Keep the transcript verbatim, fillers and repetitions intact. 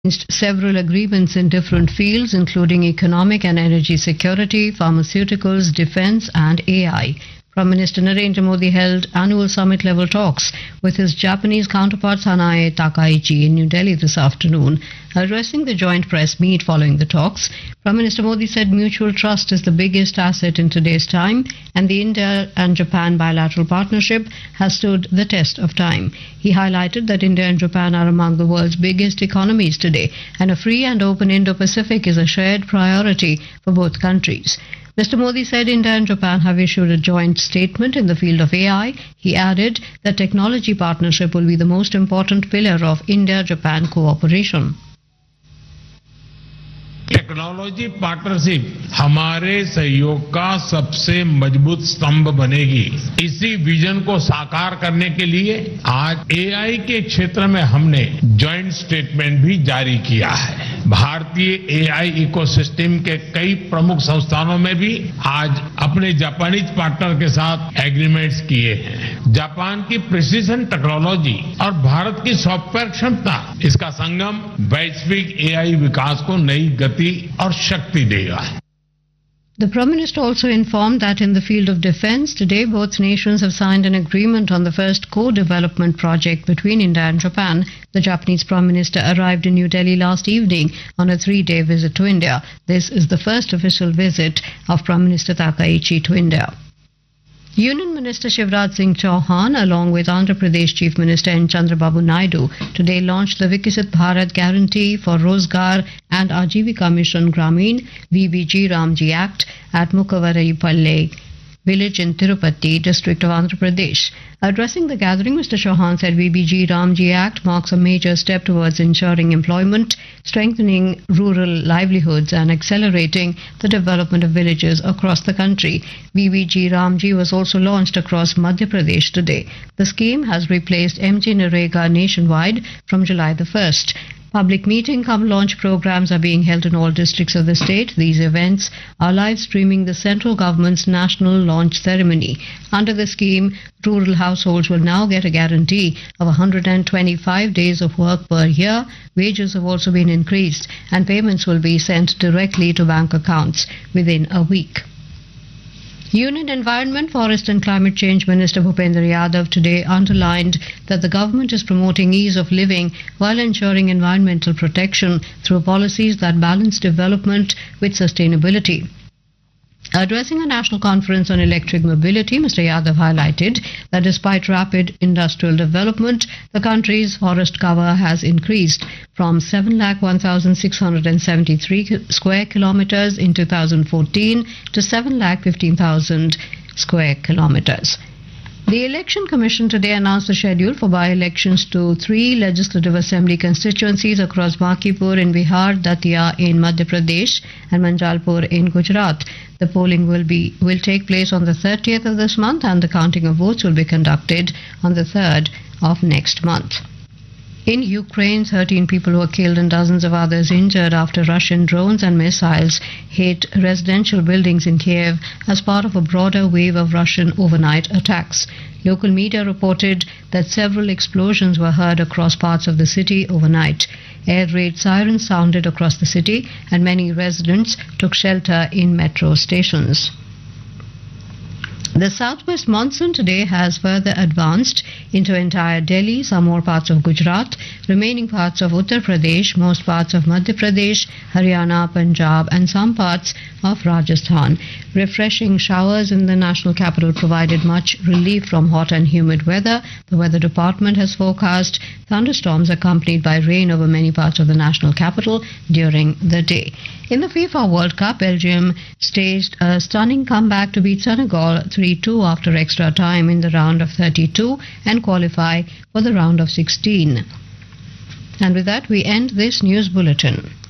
several agreements in different fields, including economic and energy security, pharmaceuticals, defense, and A I. Prime Minister Narendra Modi held annual summit-level talks with his Japanese counterpart Sanae Takaichi in New Delhi this afternoon. Addressing the joint press meet following the talks, Prime Minister Modi said mutual trust is the biggest asset in today's time, and the India and Japan bilateral partnership has stood the test of time. He highlighted that India and Japan are among the world's biggest economies today, and a free and open Indo-Pacific is a shared priority for both countries. Mister Modi said India and Japan have issued a joint statement in the field of A I. He added that technology partnership will be the most important pillar of India-Japan cooperation. Technology partnership हमारे सहयोग का सबसे मजबूत स्तंभ बनेगी। इसी vision को साकार करने के लिए आज एआई के क्षेत्र में हमने जॉइंट स्टेटमेंट भी जारी किया है। भारतीय एआई इकोसिस्टम के कई प्रमुख संस्थानों में भी आज अपने जापानीज पार्टनर के साथ एग्रीमेंट्स किए हैं। जापान की प्रिसीजन टेक्नोलॉजी और भारत की सॉफ्टवेयर क्षमता, इसका संगम वैश्विक एआई विकास को नई गति और शक्ति देगा। The Prime Minister also informed that in the field of defense, today both nations have signed an agreement on the first co-development project between India and Japan. The Japanese Prime Minister arrived in New Delhi last evening on a three-day visit to India. This is the first official visit of Prime Minister Takaichi to India. Union Minister Shivraj Singh Chauhan, along with Andhra Pradesh Chief Minister N. Chandrababu Naidu, today launched the Viksit Bharat Guarantee for Rozgar and Ajivika Mission Grameen V B G Ramji Act at Mukavarayipalle village in Tirupati, district of Andhra Pradesh. Addressing the gathering, Mister Chauhan said V B G Ramji Act marks a major step towards ensuring employment, strengthening rural livelihoods and accelerating the development of villages across the country. V B G Ramji was also launched across Madhya Pradesh today. The scheme has replaced M G Narega nationwide from July the first. Public meeting cum launch programs are being held in all districts of the state. These events are live streaming the central government's national launch ceremony. Under the scheme, rural households will now get a guarantee of one hundred twenty-five days of work per year. Wages have also been increased and payments will be sent directly to bank accounts within a week. Union Environment, Forest and Climate Change Minister Bhupendra Yadav today underlined that the government is promoting ease of living while ensuring environmental protection through policies that balance development with sustainability. Addressing a national conference on electric mobility, Mister Yadav highlighted that despite rapid industrial development, the country's forest cover has increased from seven lakh one thousand six hundred seventy-three square kilometers in two thousand fourteen to seven lakh fifteen thousand square kilometers. The Election Commission today announced the schedule for by-elections to three Legislative Assembly constituencies across Bankipur in Bihar, Datia in Madhya Pradesh and Manjalpur in Gujarat. The polling will be will take place on the thirtieth of this month and the counting of votes will be conducted on the third of next month. In Ukraine, thirteen people were killed and dozens of others injured after Russian drones and missiles hit residential buildings in Kiev as part of a broader wave of Russian overnight attacks. Local media reported that several explosions were heard across parts of the city overnight. Air raid sirens sounded across the city and many residents took shelter in metro stations. The southwest monsoon today has further advanced into entire Delhi, some more parts of Gujarat, remaining parts of Uttar Pradesh, most parts of Madhya Pradesh, Haryana, Punjab and some parts of Rajasthan. Refreshing showers in the national capital provided much relief from hot and humid weather. The weather department has forecast thunderstorms accompanied by rain over many parts of the national capital during the day. In the FIFA World Cup, Belgium staged a stunning comeback to beat Senegal three two after extra time in the round of thirty-two and qualify for the round of sixteen. And with that, we end this news bulletin.